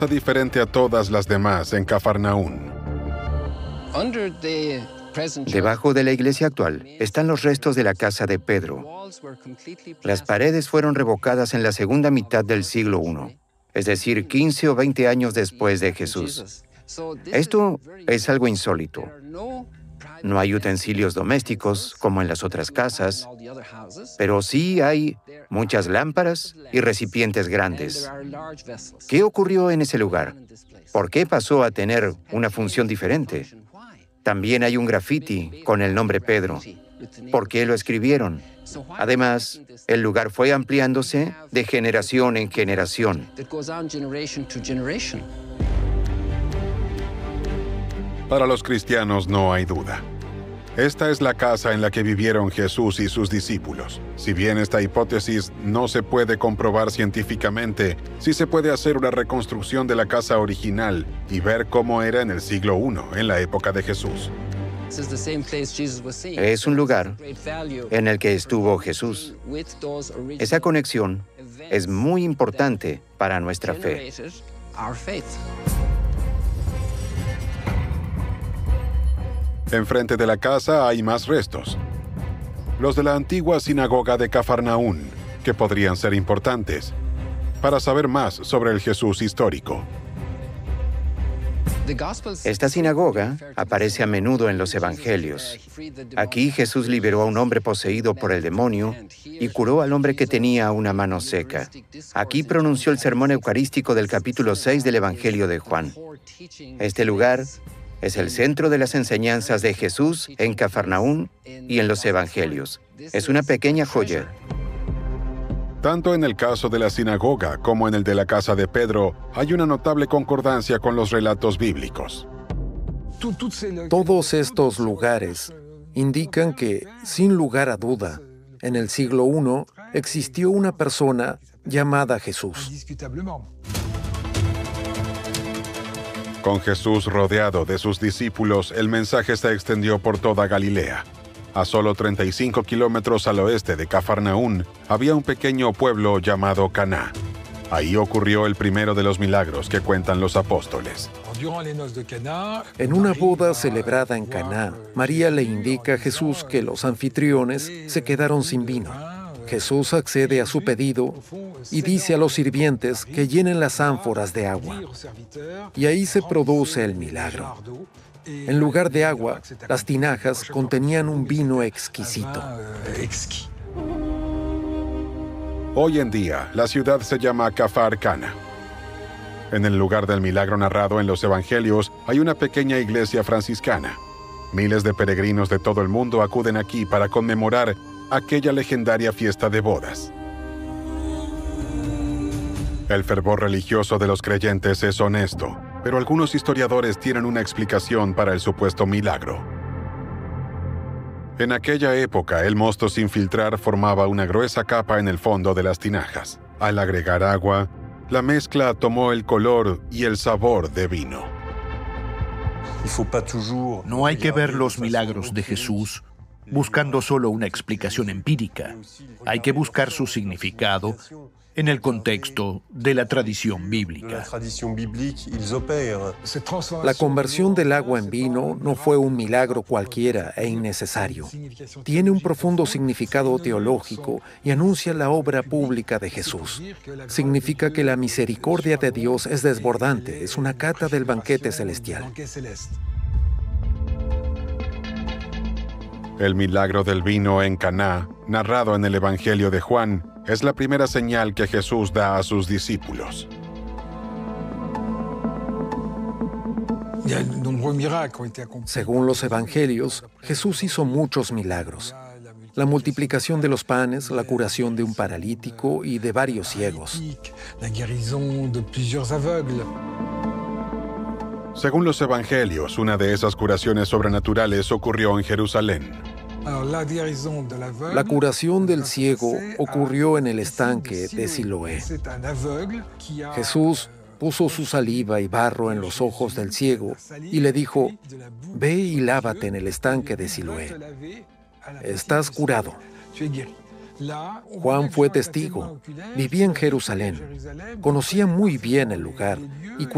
diferente a todas las demás en Cafarnaún. Debajo de la iglesia actual están los restos de la casa de Pedro. Las paredes fueron revocadas en la segunda mitad del siglo I, es decir, 15 o 20 años después de Jesús. Esto es algo insólito. No hay utensilios domésticos como en las otras casas, pero sí hay muchas lámparas y recipientes grandes. ¿Qué ocurrió en ese lugar? ¿Por qué pasó a tener una función diferente? También hay un grafiti con el nombre Pedro. ¿Por qué lo escribieron? Además, el lugar fue ampliándose de generación en generación. Para los cristianos no hay duda. Esta es la casa en la que vivieron Jesús y sus discípulos. Si bien esta hipótesis no se puede comprobar científicamente, sí se puede hacer una reconstrucción de la casa original y ver cómo era en el siglo I, en la época de Jesús. Es un lugar en el que estuvo Jesús. Esa conexión es muy importante para nuestra fe. Enfrente de la casa hay más restos. Los de la antigua sinagoga de Cafarnaún, que podrían ser importantes para saber más sobre el Jesús histórico. Esta sinagoga aparece a menudo en los evangelios. Aquí Jesús liberó a un hombre poseído por el demonio y curó al hombre que tenía una mano seca. Aquí pronunció el sermón eucarístico del capítulo 6 del Evangelio de Juan. Este lugar es el centro de las enseñanzas de Jesús en Cafarnaún y en los evangelios. Es una pequeña joya. Tanto en el caso de la sinagoga como en el de la casa de Pedro, hay una notable concordancia con los relatos bíblicos. Todos estos lugares indican que, sin lugar a duda, en el siglo I existió una persona llamada Jesús. Con Jesús rodeado de sus discípulos, el mensaje se extendió por toda Galilea. A solo 35 kilómetros al oeste de Cafarnaún, había un pequeño pueblo llamado Caná. Ahí ocurrió el primero de los milagros que cuentan los apóstoles. En una boda celebrada en Caná, María le indica a Jesús que los anfitriones se quedaron sin vino. Jesús accede a su pedido y dice a los sirvientes que llenen las ánforas de agua. Y ahí se produce el milagro. En lugar de agua, las tinajas contenían un vino exquisito. Hoy en día, la ciudad se llama Kfar Cana. En el lugar del milagro narrado en los evangelios, hay una pequeña iglesia franciscana. Miles de peregrinos de todo el mundo acuden aquí para conmemorar aquella legendaria fiesta de bodas. El fervor religioso de los creyentes es honesto, pero algunos historiadores tienen una explicación para el supuesto milagro. En aquella época, el mosto sin filtrar formaba una gruesa capa en el fondo de las tinajas. Al agregar agua, la mezcla tomó el color y el sabor de vino. No hay que ver los milagros de Jesús buscando solo una explicación empírica. Hay que buscar su significado en el contexto de la tradición bíblica. La conversión del agua en vino no fue un milagro cualquiera e innecesario. Tiene un profundo significado teológico y anuncia la obra pública de Jesús. Significa que la misericordia de Dios es desbordante, es una cata del banquete celestial. El milagro del vino en Caná, narrado en el Evangelio de Juan, es la primera señal que Jesús da a sus discípulos. Según los evangelios, Jesús hizo muchos milagros. La multiplicación de los panes, la curación de un paralítico y de varios ciegos. Según los evangelios, una de esas curaciones sobrenaturales ocurrió en Jerusalén. La curación del ciego ocurrió en el estanque de Siloé. Jesús puso su saliva y barro en los ojos del ciego y le dijo: «Ve y lávate en el estanque de Siloé. Estás curado». Juan fue testigo. Vivía en Jerusalén. Conocía muy bien el lugar y